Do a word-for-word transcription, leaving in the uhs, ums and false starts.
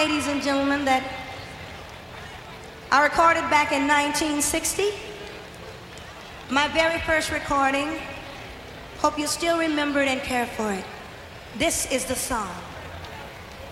ladies and gentlemen, that I recorded back in nineteen sixty. My very first recording. Hope you still remember it and care for it. This is the song.